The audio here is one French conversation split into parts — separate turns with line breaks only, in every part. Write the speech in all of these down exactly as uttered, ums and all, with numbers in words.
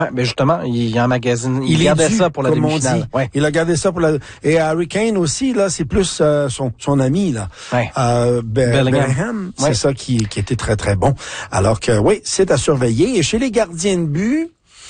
Ouais, ben justement, il emmagasine, il,
il
gardait
dû,
ça pour la demi-finale.
Ouais. Il a gardé ça pour la. Et Harry Kane aussi, là, c'est plus euh, son son ami là.
Ouais.
Euh, Be-
Bellingham.
Bellingham, c'est
ouais.
ça qui qui était très très bon. Alors que oui, c'est à surveiller. Et chez les gardiens de but,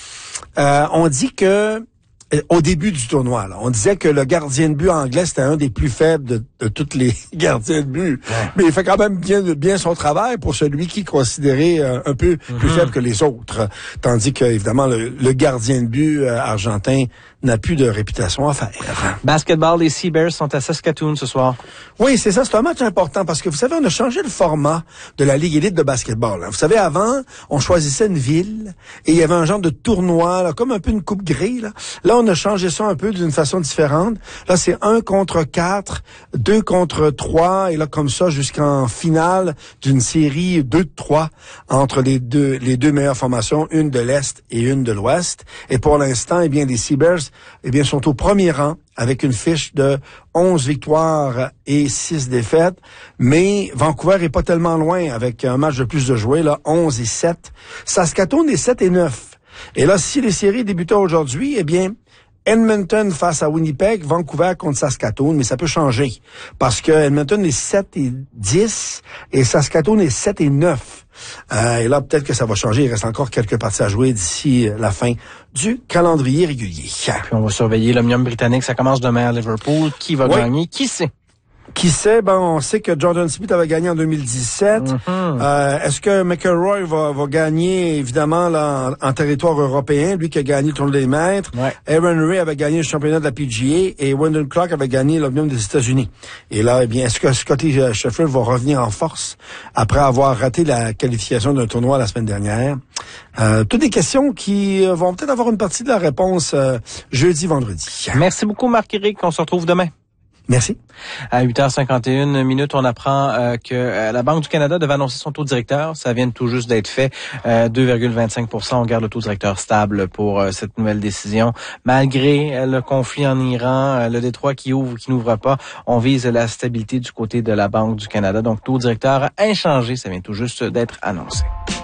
euh, on dit que au début du tournoi, là, on disait que le gardien de but anglais, c'était un des plus faibles de, de tous les gardiens de but. Ouais. Mais il fait quand même bien bien son travail pour celui qui est considéré euh, un peu mm-hmm. plus faible que les autres. Tandis que, évidemment, le, le gardien de but euh, argentin n'a plus de réputation à faire.
Basketball, les Seabears sont à Saskatoon ce soir.
Oui, c'est ça. C'est un match important parce que, vous savez, on a changé le format de la Ligue élite de basketball. Hein. Vous savez, avant, on choisissait une ville et il y avait un genre de tournoi, là, comme un peu une coupe grille. Là, là on a changé ça un peu d'une façon différente. Là, c'est un contre quatre, deux contre trois, et là, comme ça, jusqu'en finale d'une série deux de trois entre les deux, les deux meilleures formations, une de l'Est et une de l'Ouest. Et pour l'instant, eh bien, les Seabears, eh bien, sont au premier rang avec une fiche de onze victoires et six défaites. Mais Vancouver est pas tellement loin avec un match de plus de jouer, là, onze et sept. Saskatoon est sept et neuf. Et là, si les séries débutaient aujourd'hui, eh bien, Edmonton face à Winnipeg, Vancouver contre Saskatoon, mais ça peut changer. Parce que Edmonton est sept et dix et Saskatoon est sept et neuf. Euh, et là, peut-être que ça va changer. Il reste encore quelques parties à jouer d'ici la fin du calendrier régulier.
Puis on va surveiller l'Omnium britannique. Ça commence demain à Liverpool. Qui va oui. gagner? Qui sait?
Qui sait? Ben, on sait que Jordan Smith avait gagné en deux mille dix-sept. Mm-hmm. Euh, est-ce que McElroy va, va gagner, évidemment, là, en, en territoire européen, lui qui a gagné le tournoi des maîtres?
Ouais.
Aaron Ray avait gagné le championnat de la P G A et Wyndham Clark avait gagné l'Omnium des États-Unis. Et là, eh bien, est-ce que Scotty Scheffler va revenir en force après avoir raté la qualification d'un tournoi la semaine dernière? Euh, toutes des questions qui vont peut-être avoir une partie de la réponse euh, jeudi, vendredi.
Merci beaucoup, Marc-Éric. On se retrouve demain.
Merci.
À huit heures cinquante et une minutes, on apprend euh, que euh, la Banque du Canada devait annoncer son taux directeur. Ça vient tout juste d'être fait. Euh, deux virgule vingt-cinq pour cent. On garde le taux directeur stable pour euh, cette nouvelle décision. Malgré euh, le conflit en Iran, euh, le détroit qui ouvre ou qui n'ouvre pas, on vise la stabilité du côté de la Banque du Canada. Donc, taux directeur inchangé. Ça vient tout juste d'être annoncé.